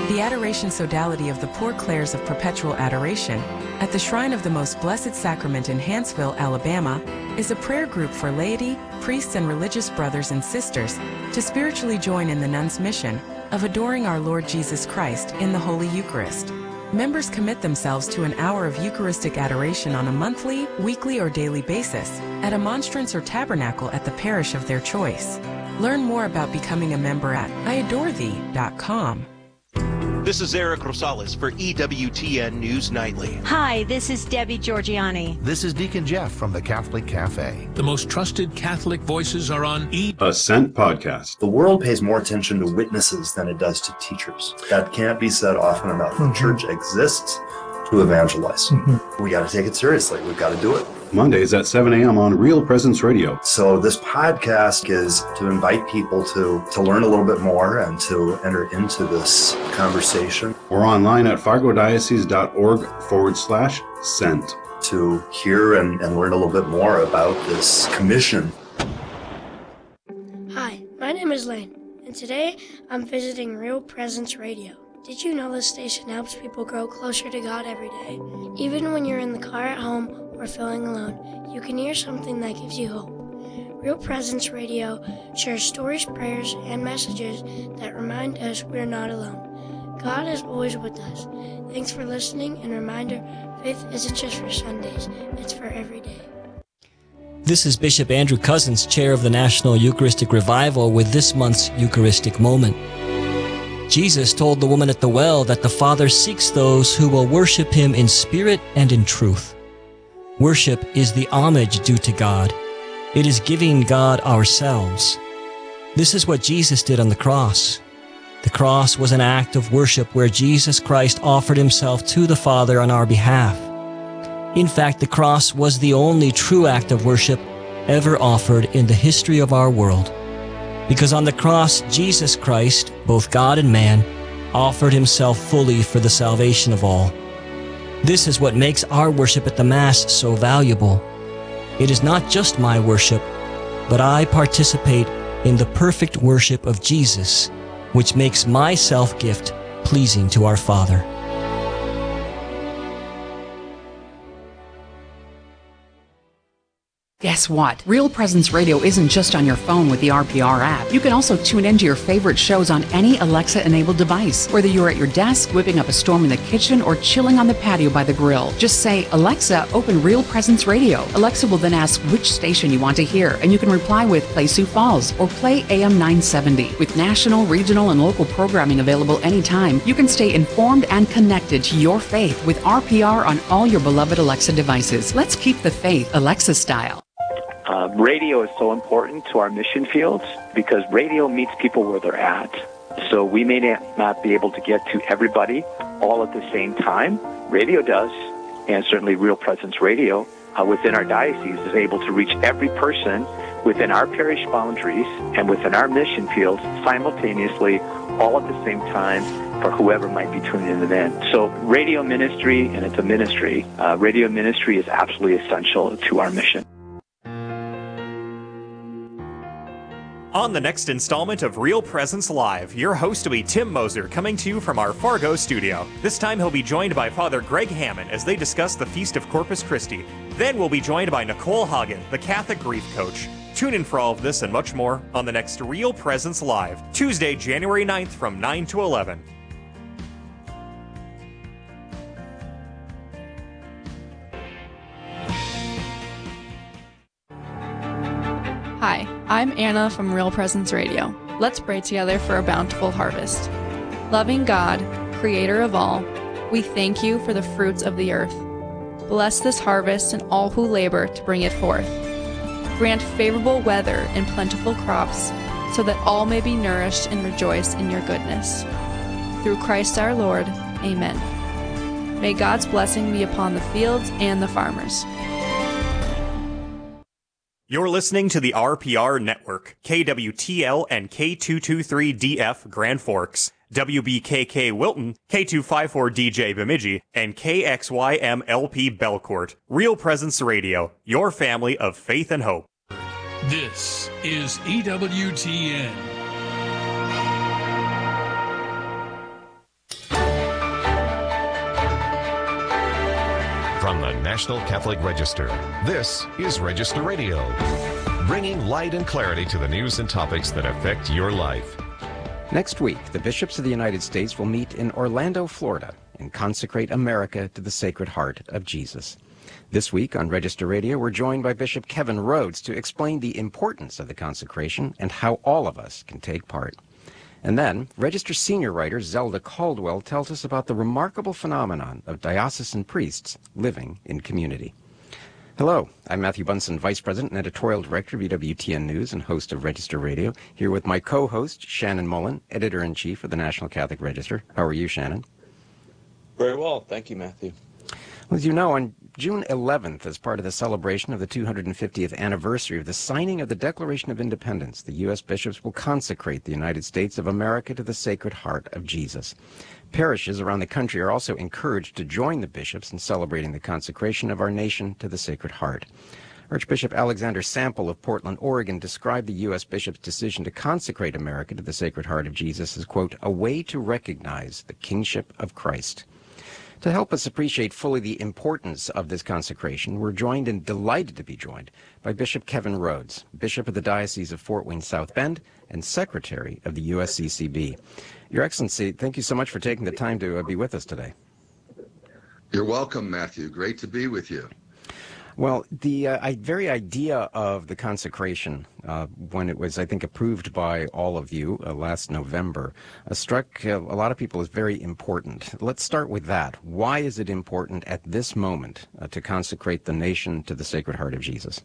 The Adoration Sodality of the Poor Clares of Perpetual Adoration at the Shrine of the Most Blessed Sacrament in Hanceville, Alabama, is a prayer group for laity, priests, and religious brothers and sisters to spiritually join in the nuns' mission of adoring our Lord Jesus Christ in the Holy Eucharist. Members commit themselves to an hour of Eucharistic adoration on a monthly, weekly, or daily basis at a monstrance or tabernacle at the parish of their choice. Learn more about becoming a member at iadorethee.com. This is Eric Rosales for EWTN News Nightly. Hi, this is Debbie Georgiani. This is Deacon Jeff from the Catholic Cafe. The most trusted Catholic voices are on Ascent Podcast. The world pays more attention to witnesses than it does to teachers. That can't be said often enough. The church exists to evangelize. We got to take it seriously. We've got to do it. Mondays at 7 a.m. on Real Presence Radio. So this podcast is to invite people to learn a little bit more and to enter into this conversation. Or online at fargodiocese.org/sent. To hear and learn a little bit more about this commission. Hi, my name is Lane, and today I'm visiting Real Presence Radio. Did you know this station helps people grow closer to God every day? Even when you're in the car at home or feeling alone, you can hear something that gives you hope. Real Presence Radio shares stories, prayers, and messages that remind us we're not alone. God is always with us. Thanks for listening, and reminder, faith isn't just for Sundays, it's for every day. This is Bishop Andrew Cousins, Chair of the National Eucharistic Revival, with this month's Eucharistic Moment. Jesus told the woman at the well that the Father seeks those who will worship Him in spirit and in truth. Worship is the homage due to God. It is giving God ourselves. This is what Jesus did on the cross. The cross was an act of worship where Jesus Christ offered Himself to the Father on our behalf. In fact, the cross was the only true act of worship ever offered in the history of our world. Because on the cross, Jesus Christ, both God and man, offered Himself fully for the salvation of all. This is what makes our worship at the Mass so valuable. It is not just my worship, but I participate in the perfect worship of Jesus, which makes my self-gift pleasing to our Father. Guess what? Real Presence Radio isn't just on your phone with the RPR app. You can also tune into your favorite shows on any Alexa-enabled device, whether you're at your desk, whipping up a storm in the kitchen, or chilling on the patio by the grill. Just say, "Alexa, open Real Presence Radio." Alexa will then ask which station you want to hear, and you can reply with "Play Sioux Falls" or "Play AM 970." With national, regional, and local programming available anytime, you can stay informed and connected to your faith with RPR on all your beloved Alexa devices. Let's keep the faith Alexa style. Radio is so important to our mission fields because radio meets people where they're at. So we may not be able to get to everybody all at the same time. Radio does, and certainly Real Presence Radio within our diocese is able to reach every person within our parish boundaries and within our mission fields simultaneously, all at the same time, for whoever might be tuning in. So radio ministry, and it's a ministry, radio ministry is absolutely essential to our mission. On the next installment of Real Presence Live, your host will be Tim Moser, coming to you from our Fargo studio. This time he'll be joined by Father Greg Hammond as they discuss the Feast of Corpus Christi. Then we'll be joined by Nicole Hagen, the Catholic grief coach. Tune in for all of this and much more on the next Real Presence Live, Tuesday, January 9th from 9 to 11. Hi, I'm Anna from Real Presence Radio. Let's pray together for a bountiful harvest. Loving God, creator of all, we thank you for the fruits of the earth. Bless this harvest and all who labor to bring it forth. Grant favorable weather and plentiful crops so that all may be nourished and rejoice in your goodness. Through Christ our Lord, amen. May God's blessing be upon the fields and the farmers. You're listening to the RPR Network, KWTL and K223DF Grand Forks, WBKK Wilton, K254DJ Bemidji, and KXYMLP Belcourt. Real Presence Radio, your family of faith and hope. This is EWTN. National Catholic Register. This is Register Radio, bringing light and clarity to the news and topics that affect your life. Next week, the bishops of the United States will meet in Orlando, Florida, and consecrate America to the Sacred Heart of Jesus. This week on Register Radio, we're joined by Bishop Kevin Rhodes to explain the importance of the consecration and how all of us can take part. And then, Register senior writer Zelda Caldwell tells us about the remarkable phenomenon of diocesan priests living in community. Hello, I'm Matthew Bunson, Vice President and Editorial Director of EWTN News and host of Register Radio, here with my co-host, Shannon Mullen, Editor-in-Chief of the National Catholic Register. How are you, Shannon? Very well. Thank you, Matthew. Well, as you know, on June 11th, as part of the celebration of the 250th anniversary of the signing of the Declaration of Independence, the U.S. bishops will consecrate the United States of America to the Sacred Heart of Jesus. Parishes around the country are also encouraged to join the bishops in celebrating the consecration of our nation to the Sacred Heart. Archbishop Alexander Sample of Portland, Oregon, described the U.S. bishops' decision to consecrate America to the Sacred Heart of Jesus as, quote, a way to recognize the kingship of Christ. To help us appreciate fully the importance of this consecration, we're joined and delighted to be joined by Bishop Kevin Rhodes, Bishop of the Diocese of Fort Wayne South Bend and Secretary of the USCCB. Your Excellency, thank you so much for taking the time to be with us today. You're welcome, Matthew. Great to be with you. Well, the very idea of the consecration, when it was, I think, approved by all of you last November, struck a lot of people as very important. Let's start with that. Why is it important at this moment to consecrate the nation to the Sacred Heart of Jesus?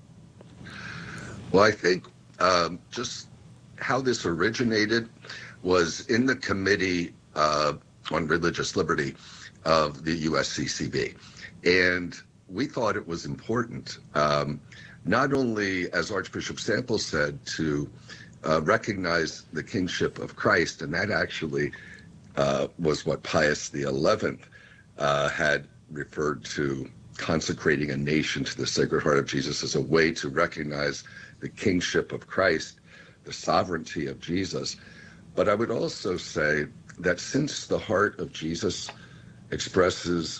Well, I think just how this originated was in the Committee on Religious Liberty of the USCCB. And we thought it was important, not only, as Archbishop Sample said, to recognize the kingship of Christ, and that actually was what Pius XI had referred to, consecrating a nation to the Sacred Heart of Jesus as a way to recognize the kingship of Christ, the sovereignty of Jesus. But I would also say that since the heart of Jesus expresses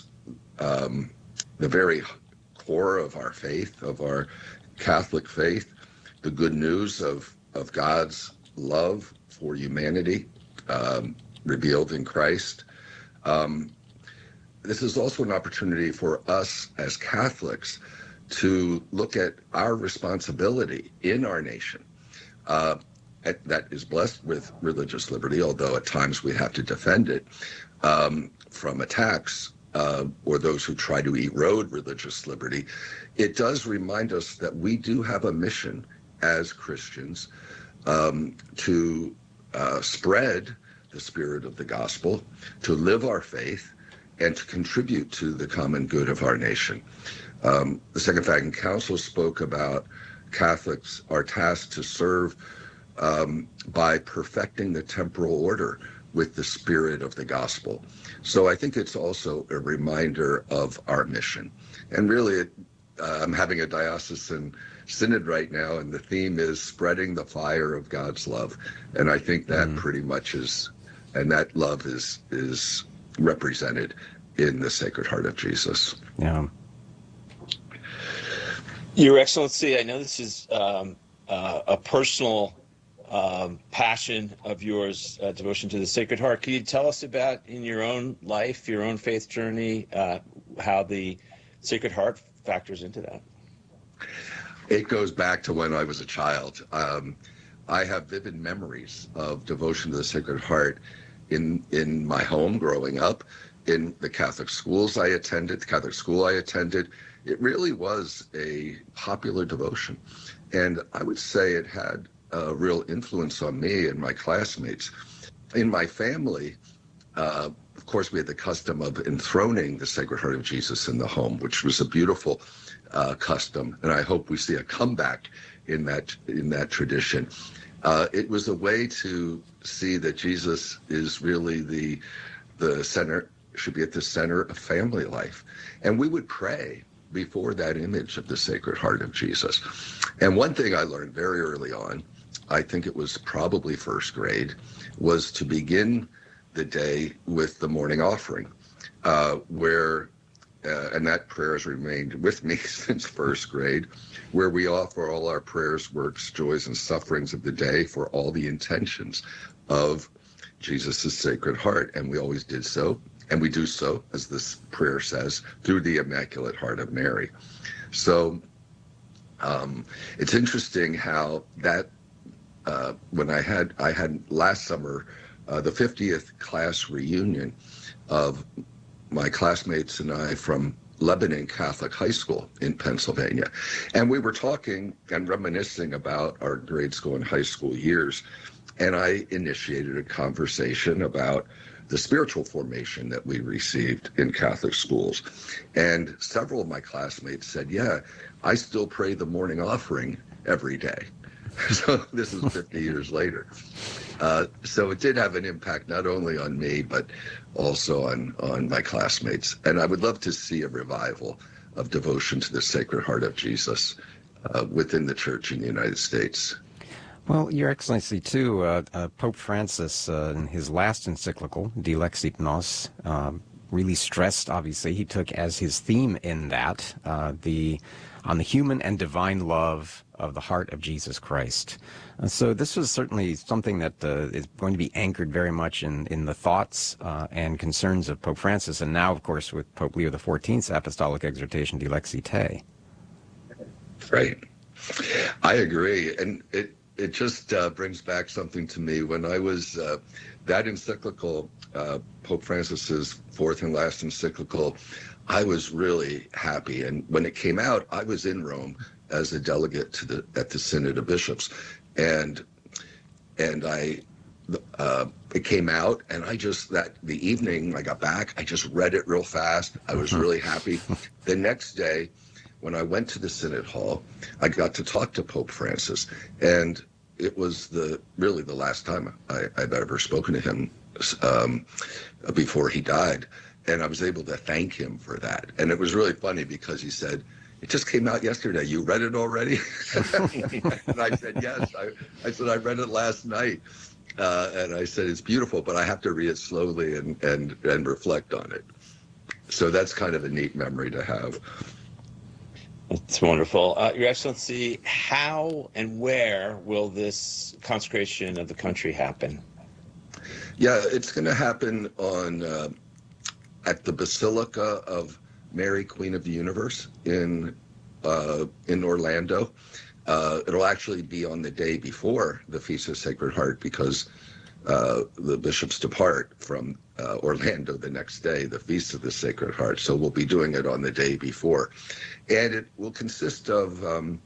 the very core of our faith, of our Catholic faith, the good news of God's love for humanity revealed in Christ. This is also an opportunity for us as Catholics to look at our responsibility in our nation that is blessed with religious liberty, although at times we have to defend it from attacks or those who try to erode religious liberty. It does remind us that we do have a mission as Christians to spread the spirit of the gospel, to live our faith, and to contribute to the common good of our nation. The Second Vatican Council spoke about Catholics are tasked to serve by perfecting the temporal order with the spirit of the gospel. So I think it's also a reminder of our mission. And really, I'm having a diocesan synod right now, and the theme is spreading the fire of God's love. And I think that pretty much is, and that love is represented in the Sacred Heart of Jesus. Yeah. Your Excellency, I know this is a personal passion of yours, devotion to the Sacred Heart. Can you tell us about, in your own life, your own faith journey, how the Sacred Heart factors into that? It goes back to when I was a child. I have vivid memories of devotion to the Sacred Heart in my home growing up, in the Catholic schools I attended, the Catholic school I attended. It really was a popular devotion. And I would say it had a real influence on me and my classmates. In my family, of course, we had the custom of enthroning the Sacred Heart of Jesus in the home, which was a beautiful custom, and I hope we see a comeback in that tradition. It was a way to see that Jesus is really the center, should be at the center of family life, and we would pray before that image of the Sacred Heart of Jesus. And one thing I learned very early on, I think it was probably first grade, was to begin the day with the morning offering, where and that prayer has remained with me since first grade, where we offer all our prayers, works, joys, and sufferings of the day for all the intentions of Jesus' Sacred Heart. And we always did so, and we do so, as this prayer says, through the Immaculate Heart of Mary. So it's interesting how that, when I had last summer, the 50th class reunion of my classmates and I from Lebanon Catholic High School in Pennsylvania. And we were talking and reminiscing about our grade school and high school years. And I initiated a conversation about the spiritual formation that we received in Catholic schools. And several of my classmates said, yeah, I still pray the morning offering every day. So this is 50 years later. So it did have an impact not only on me, but also on my classmates. And I would love to see a revival of devotion to the Sacred Heart of Jesus within the Church in the United States. Well, Your Excellency, too, Pope Francis, in his last encyclical, De Lexit Nos, really stressed, obviously, he took as his theme in that on the human and divine love of the heart of Jesus Christ. So this was certainly something that is going to be anchored very much in the thoughts and concerns of Pope Francis, and now, of course, with Pope Leo XIV's apostolic exhortation, De Lexite. Right. I agree. And it just brings back something to me. When I was, that encyclical, Pope Francis's fourth and last encyclical, I was really happy. And when it came out, I was in Rome as a delegate at the Synod of Bishops. And it came out, and the evening I got back, I just read it real fast. I was really happy. The next day, when I went to the Synod Hall, I got to talk to Pope Francis, and it was really the last time I've ever spoken to him before he died. And I was able to thank him for that. And it was really funny because he said, it just came out yesterday. You read it already? And I said, yes. I said, I read it last night. And I said, it's beautiful, but I have to read it slowly and reflect on it. So that's kind of a neat memory to have. That's wonderful. Your Excellency, how and where will this consecration of the country happen? Yeah, it's going to happen at the Basilica of Mary, Queen of the Universe in Orlando. It'll actually be on the day before the Feast of Sacred Heart because the bishops depart from Orlando the next day, the Feast of the Sacred Heart. So we'll be doing it on the day before. And it will consist of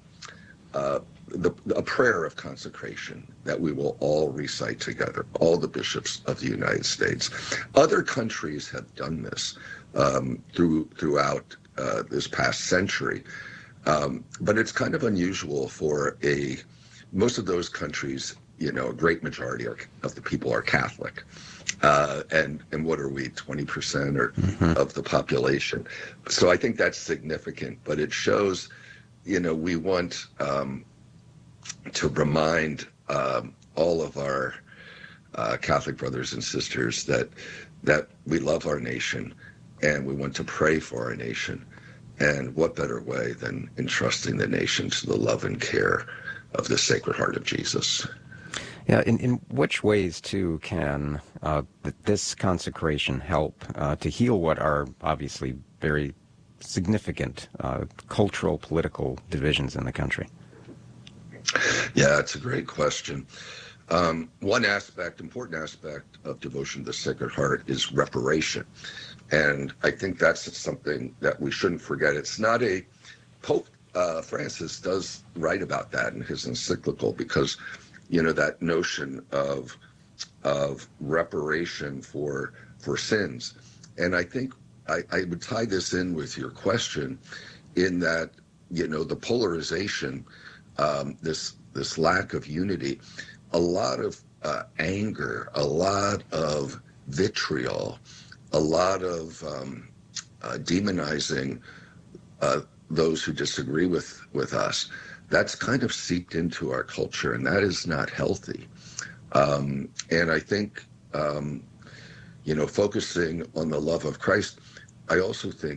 a prayer of consecration that we will all recite together, all the bishops of the United States. Other countries have done this throughout this past century, but it's kind of unusual for most of those countries, a great majority of the people are Catholic. And what are we, 20% of the population? So I think that's significant, but it shows, we want to remind all of our Catholic brothers and sisters that we love our nation and we want to pray for our nation. And what better way than entrusting the nation to the love and care of the Sacred Heart of Jesus? Yeah, in which ways, too, can this consecration help to heal what are obviously very significant cultural, political divisions in the country? Yeah, it's a great question. One important aspect of devotion to the Sacred Heart is reparation. And I think that's something that we shouldn't forget. It's not Pope Francis does write about that in his encyclical because, that notion of reparation for sins. And I think I would tie this in with your question in that, the polarization, this lack of unity, a lot of anger, a lot of vitriol, a lot of demonizing those who disagree with us. That's kind of seeped into our culture, and that is not healthy. And I think, focusing on the love of Christ, I also think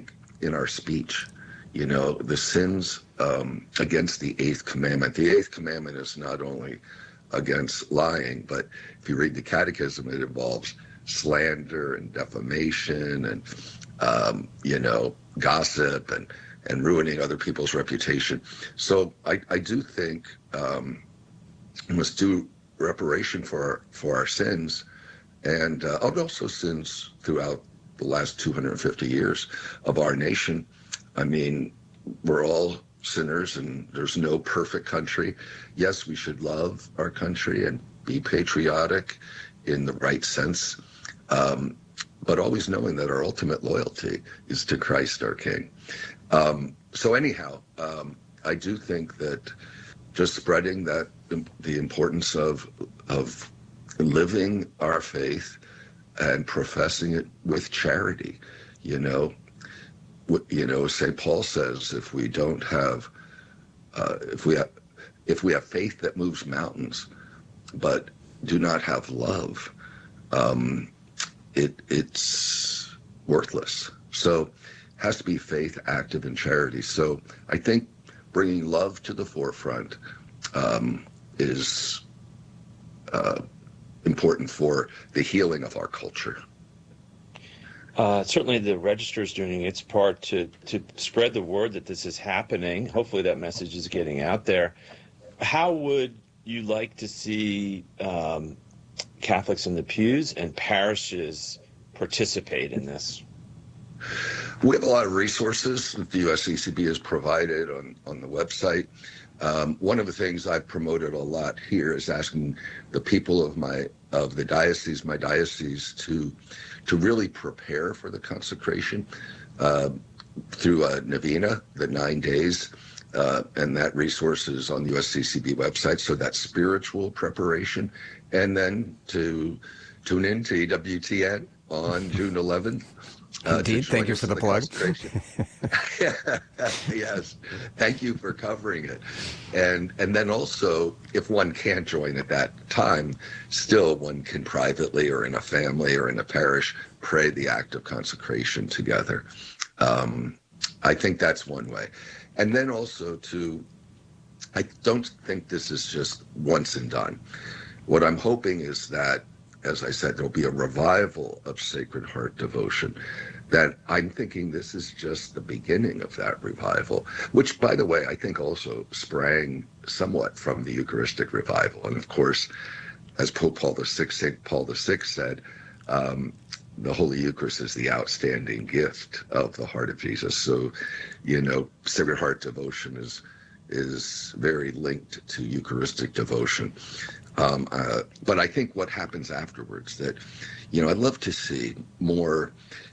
in our speech. You know, the sins against the eighth commandment. The eighth commandment is not only against lying, but if you read the catechism, it involves slander and defamation and, you know, gossip and ruining other people's reputation. So I do think we must do reparation for our sins, and also sins throughout the last 250 years of our nation. I mean, we're all sinners, and there's no perfect country. Yes, we should love our country and be patriotic in the right sense, but always knowing that our ultimate loyalty is to Christ our King. So anyhow, I do think that just spreading that the importance of living our faith and professing it with charity, you know, St. Paul says, if we don't have, if we have faith that moves mountains, but do not have love, it's worthless. So it has to be faith active in charity. So I think bringing love to the forefront is important for the healing of our culture. Certainly the Register is doing its part to spread the word that this is happening. Hopefully that message is getting out there. How would you like to see Catholics in the pews and parishes participate in this? We have a lot of resources that the USCCB has provided on the website. One of the things I've promoted a lot here is asking the people of my diocese to really prepare for the consecration through a novena, the 9 days, and that resource is on the USCCB website. So that's spiritual preparation, and then to tune in to EWTN on June 11th. Indeed, thank you for the plug. Yes, thank you for covering it. And then also, if one can't join at that time, still one can privately or in a family or in a parish pray the act of consecration together. I think that's one way. And then also I don't think this is just once and done. What I'm hoping is that, as I said, there'll be a revival of Sacred Heart devotion. That I'm thinking this is just the beginning of that revival, which, by the way, I think also sprang somewhat from the Eucharistic revival. And of course, as Pope Paul VI said, the Holy Eucharist is the outstanding gift of the heart of Jesus. So, you know, Sacred Heart devotion is very linked to Eucharistic devotion. But I think what happens afterwards, that, you know, I'd love to see more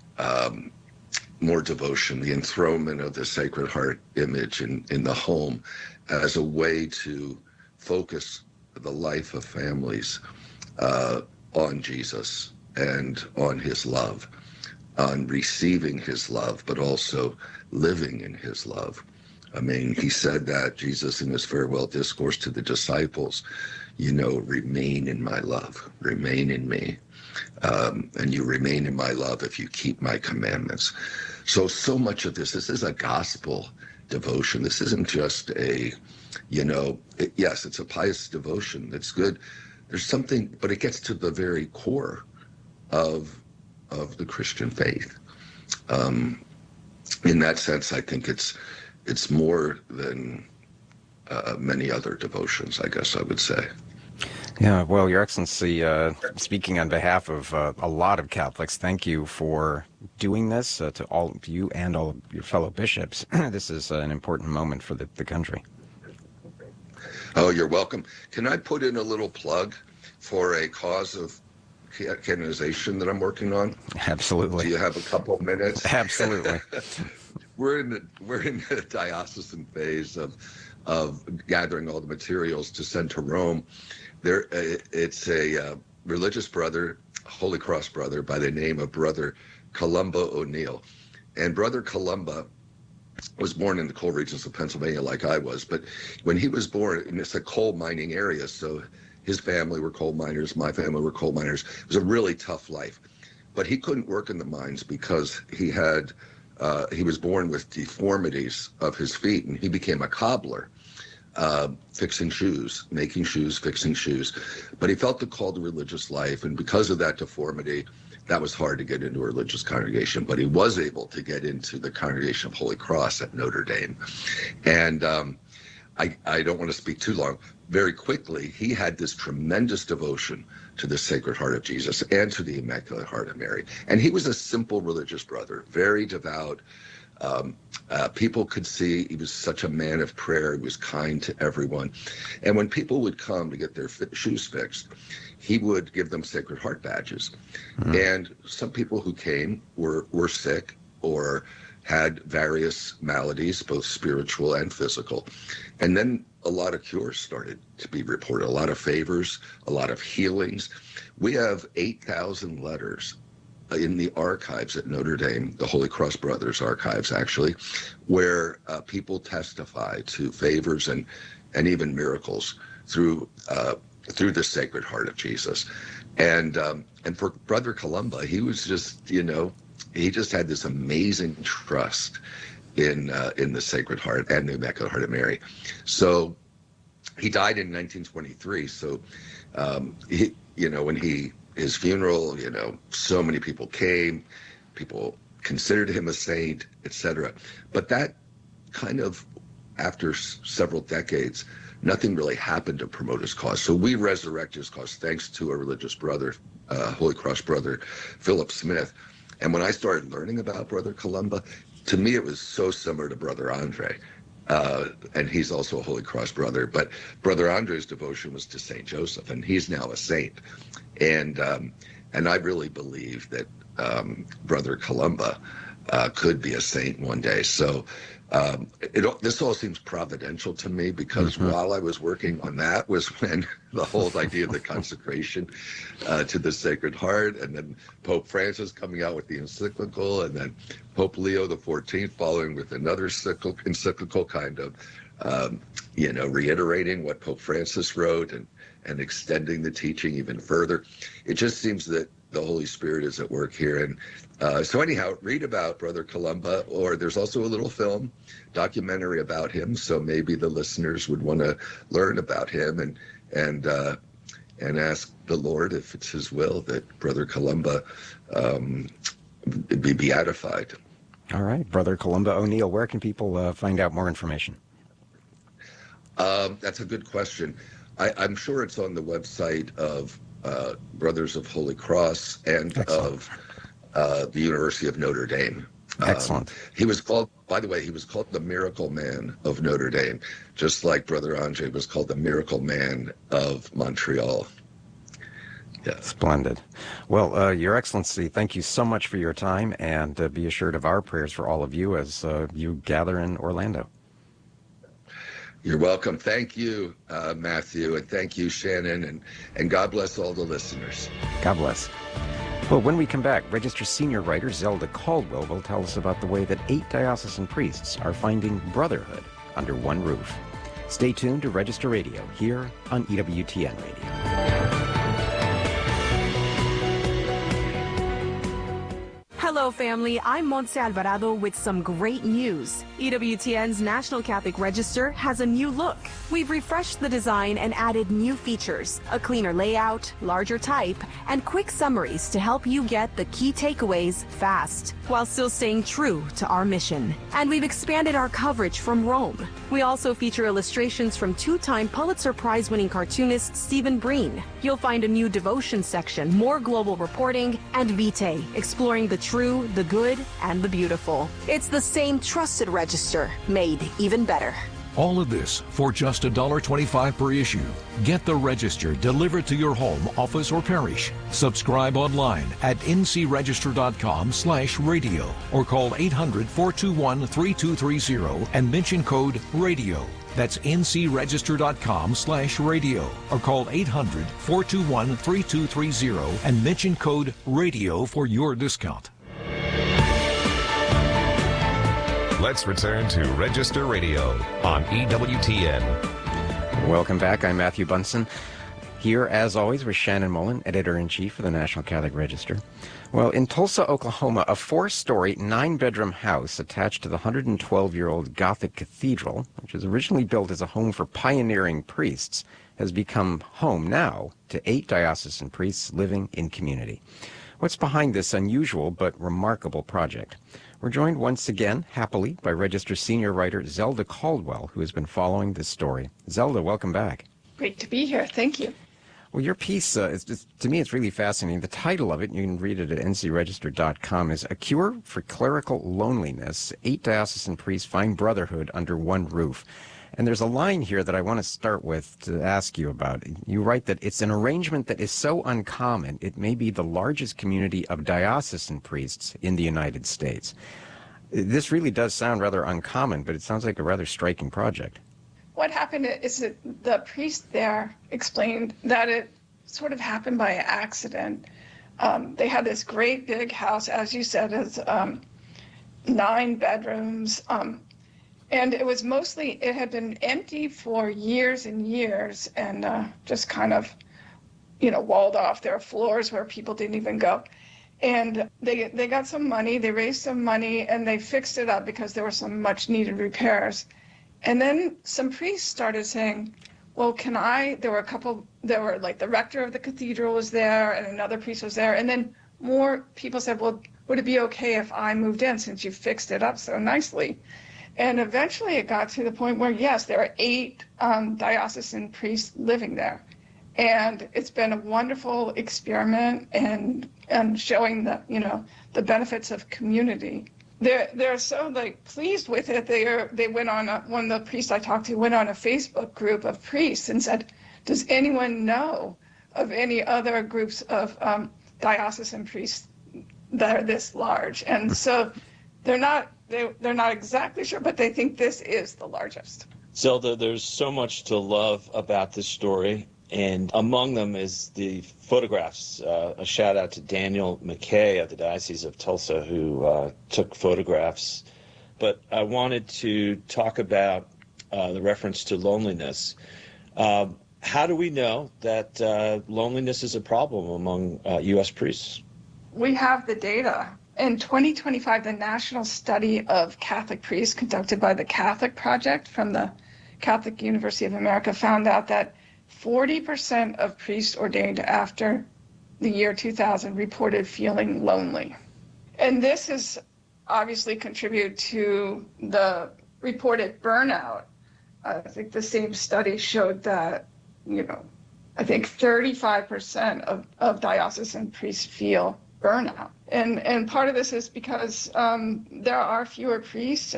devotion, the enthronement of the Sacred Heart image in the home as a way to focus the life of families on Jesus and on his love, on receiving his love, but also living in his love. I mean, he said that, Jesus, in his farewell discourse to the disciples, you know, remain in my love, remain in me. And you remain in my love if you keep my commandments. So much of this is a gospel devotion. This isn't just yes, it's a pious devotion. That's good. There's something, but it gets to the very core of the Christian faith. In that sense, I think it's more than many other devotions, I guess I would say. Yeah, well, Your Excellency, speaking on behalf of a lot of Catholics, thank you for doing this to all of you and all of your fellow bishops. This is an important moment for the country. Oh, you're welcome. Can I put in a little plug for a cause of canonization that I'm working on? Absolutely. Do you have a couple of minutes? Absolutely. We're in the diocesan phase of gathering all the materials to send to Rome. It's a religious brother, Holy Cross brother, by the name of Brother Columba O'Neill. And Brother Columba was born in the coal regions of Pennsylvania like I was, but when he was born, and it's a coal mining area, so his family were coal miners, my family were coal miners. It was a really tough life. But he couldn't work in the mines because he had he was born with deformities of his feet, and he became a cobbler, fixing shoes, making shoes, fixing shoes. But he felt the call to religious life, and because of that deformity, that was hard to get into a religious congregation. But he was able to get into the Congregation of Holy Cross at Notre Dame. And I don't want to speak too long. Very quickly, he had this tremendous devotion to the Sacred Heart of Jesus and to the Immaculate Heart of Mary. And he was a simple religious brother, very devout. People could see he was such a man of prayer. He was kind to everyone. And when people would come to get their shoes fixed, he would give them Sacred Heart badges. Mm-hmm. And some people who came were sick or had various maladies, both spiritual and physical. And then a lot of cures started to be reported, a lot of favors, a lot of healings. We have 8,000 letters in the archives at Notre Dame, the Holy Cross Brothers archives, actually, where people testify to favors and even miracles through the Sacred Heart of Jesus. And for Brother Columba, he was just, he just had this amazing trust in the Sacred Heart and the Immaculate Heart of Mary. So he died in 1923. So his funeral, so many people came, people considered him a saint, etc. But that kind of, after several decades, nothing really happened to promote his cause. So we resurrect his cause thanks to a religious brother, Holy Cross brother, Philip Smith. And when I started learning about Brother Columba, to me it was so similar to Brother Andre. And he's also a Holy Cross brother. But Brother Andre's devotion was to St. Joseph, and he's now a saint. And I really believe that Brother Columba could be a saint one day. So this all seems providential to me, because while I was working on that was when the whole idea of the consecration to the Sacred Heart, and then Pope Francis coming out with the encyclical, and then Pope Leo XIV following with another encyclical kind of, reiterating what Pope Francis wrote and extending the teaching even further. It just seems that the Holy Spirit is at work here. And so anyhow, read about Brother Columba, or there's also a little film documentary about him. So maybe the listeners would want to learn about him and ask the Lord, if it's his will, that Brother Columba be beatified. All right. Brother Columba O'Neill, where can people find out more information? That's a good question. I'm sure it's on the website of Brothers of Holy Cross and Excellent. Of the University of Notre Dame. Excellent. He was called, by the way, the Miracle Man of Notre Dame, just like Brother Andre was called the Miracle Man of Montreal. Yeah. Splendid. Well, Your Excellency, thank you so much for your time, and be assured of our prayers for all of you as you gather in Orlando. You're welcome. Thank you, Matthew, and thank you, Shannon, and God bless all the listeners. God bless. Well, when we come back, Register senior writer Zelda Caldwell will tell us about the way that 8 diocesan priests are finding brotherhood under one roof. Stay tuned to Register Radio here on EWTN Radio. Hello, family. I'm Montse Alvarado with some great news. EWTN's National Catholic Register has a new look. We've refreshed the design and added new features, a cleaner layout, larger type, and quick summaries to help you get the key takeaways fast, while still staying true to our mission. And we've expanded our coverage from Rome. We also feature illustrations from 2-time Pulitzer Prize-winning cartoonist Stephen Breen. You'll find a new devotion section, more global reporting, and Vitae, exploring the true, the good, and the beautiful. It's the same trusted register, made even better. All of this for just $1.25 per issue. Get the Register delivered to your home, office, or parish. Subscribe online at ncregister.com/radio or call 800-421-3230 and mention code RADIO. That's ncregister.com/radio or call 800-421-3230 and mention code RADIO for your discount. Let's return to Register Radio on EWTN. Welcome back. I'm Matthew Bunson. Here, as always, with Shannon Mullen, Editor-in-Chief of the National Catholic Register. Well, in Tulsa, Oklahoma, a 4-story, 9-bedroom house attached to the 112-year-old Gothic Cathedral, which was originally built as a home for pioneering priests, has become home now to 8 diocesan priests living in community. What's behind this unusual but remarkable project? We're joined once again, happily, by Register senior writer Zelda Caldwell, who has been following this story. Zelda, welcome back. Great to be here. Thank you. Well, your piece, to me, it's really fascinating. The title of it, you can read it at ncregister.com, is A Cure for Clerical Loneliness. 8 diocesan priests find brotherhood under one roof. And there's a line here that I want to start with to ask you about. You write that it's an arrangement that is so uncommon, it may be the largest community of diocesan priests in the United States. This really does sound rather uncommon, but it sounds like a rather striking project. What happened is that the priest there explained that it sort of happened by accident. They had this great big house, as you said, as 9 bedrooms, and it was mostly, it had been empty for years and years, and just kind of, walled off. There were floors where people didn't even go. And they got some money, they raised some money, and they fixed it up because there were some much needed repairs. And then some priests started saying, well, there were like the rector of the cathedral was there and another priest was there. And then more people said, well, would it be okay if I moved in since you fixed it up so nicely? And eventually it got to the point where, yes, there are 8 diocesan priests living there. And it's been a wonderful experiment and showing the benefits of community. They're so pleased with it. They went on one of the priests I talked to went on a Facebook group of priests and said, "Does anyone know of any other groups of diocesan priests that are this large?" And so they're not exactly sure, but they think this is the largest. Zelda, there's so much to love about this story. And among them is the photographs. A shout out to Daniel McKay of the Diocese of Tulsa, who took photographs. But I wanted to talk about the reference to loneliness. How do we know that loneliness is a problem among U.S. priests? We have the data. In 2025, the National Study of Catholic Priests conducted by the Catholic Project from the Catholic University of America found out that 40% of priests ordained after the year 2000 reported feeling lonely. And this has obviously contributed to the reported burnout. I think the same study showed that, I think 35% of diocesan priests feel burnout. And part of this is because there are fewer priests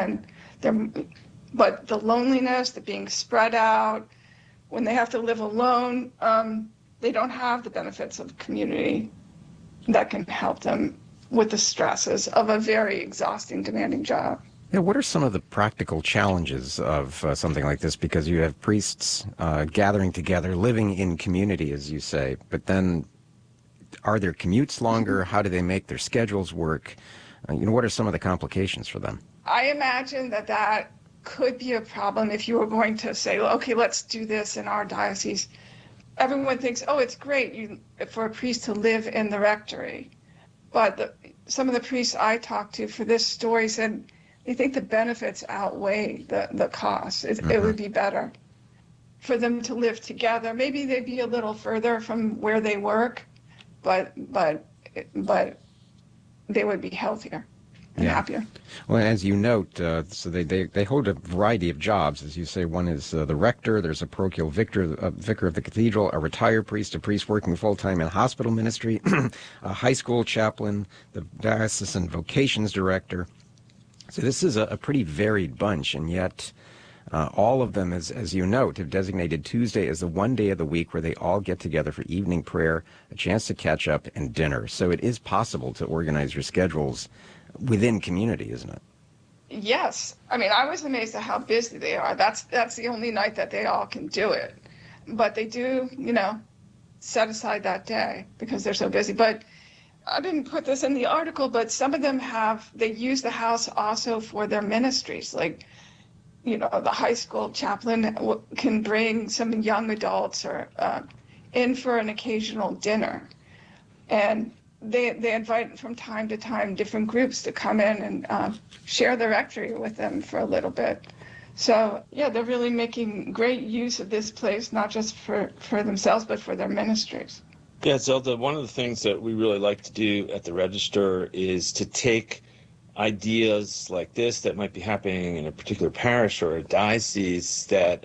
but the loneliness, the being spread out, when they have to live alone, they don't have the benefits of community that can help them with the stresses of a very exhausting, demanding job. Yeah, what are some of the practical challenges of something like this? Because you have priests gathering together, living in community, as you say, but then are their commutes longer? How do they make their schedules work? What are some of the complications for them? I imagine that could be a problem if you were going to say, okay, let's do this in our diocese. Everyone thinks, oh, it's great for a priest to live in the rectory. But some of the priests I talked to for this story said they think the benefits outweigh the costs. It would be better for them to live together. Maybe they'd be a little further from where they work, but they would be healthier and happier. Well, as you note, so they hold a variety of jobs. As you say, one is the rector, there's a parochial vicar of the cathedral, a retired priest, a priest working full-time in hospital ministry, a high school chaplain, the diocesan vocations director. So this is a pretty varied bunch, and yet all of them, as you note, have designated Tuesday as the one day of the week where they all get together for evening prayer, a chance to catch up, and dinner. So it is possible to organize your schedules within community, isn't it? Yes. I mean, I was amazed at how busy they are. That's the only night that they all can do it. But they do, set aside that day because they're so busy. But I didn't put this in the article, but some of them they use the house also for their ministries. Like, the high school chaplain can bring some young adults or in for an occasional dinner. And they invite from time to time different groups to come in and share the rectory with them for a little bit. So, yeah, they're really making great use of this place, not just for themselves, but for their ministries. Yeah, Zelda, one of the things that we really like to do at the Register is to take ideas like this that might be happening in a particular parish or a diocese that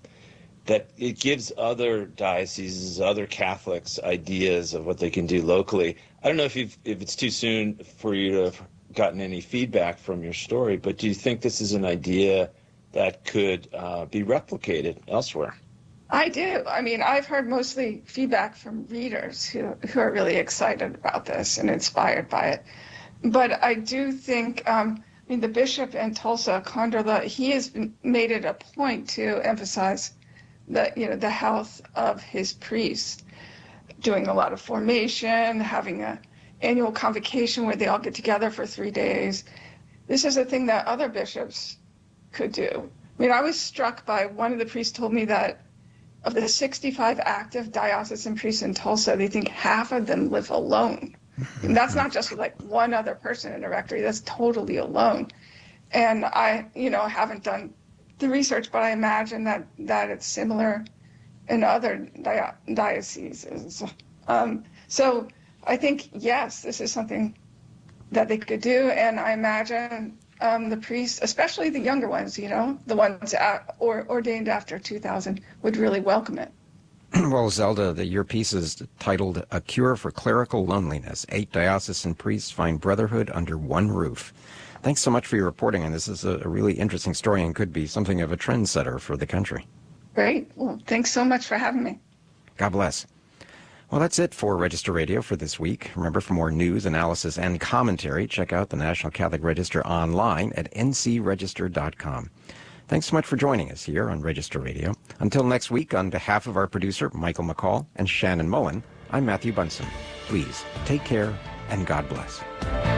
it gives other dioceses, other Catholics ideas of what they can do locally. I don't know if it's too soon for you to have gotten any feedback from your story, but do you think this is an idea that could be replicated elsewhere? I do. I mean, I've heard mostly feedback from readers who are really excited about this and inspired by it. But I do think, the bishop in Tulsa, Konderla, he has made it a point to emphasize the health of his priests, doing a lot of formation, having an annual convocation where they all get together for 3 days. This is a thing that other bishops could do. I mean, I was struck by one of the priests told me that of the 65 active diocesan priests in Tulsa, they think half of them live alone. And that's not just with like one other person in a rectory, that's totally alone. And I, haven't done the research, but I imagine that it's similar in other dioceses. So I think, yes, this is something that they could do. And I imagine the priests, especially the younger ones, the ones ordained after 2000, would really welcome it. Well, Zelda, your piece is titled A Cure for Clerical Loneliness. 8 diocesan priests find brotherhood under one roof. Thanks so much for your reporting, and this is a really interesting story and could be something of a trendsetter for the country. Great. Well, thanks so much for having me. God bless. Well, that's it for Register Radio for this week. Remember, for more news, analysis, and commentary, check out the National Catholic Register online at ncregister.com. Thanks so much for joining us here on Register Radio. Until next week, on behalf of our producer, Michael McCall, and Shannon Mullen, I'm Matthew Bunson. Please take care, and God bless.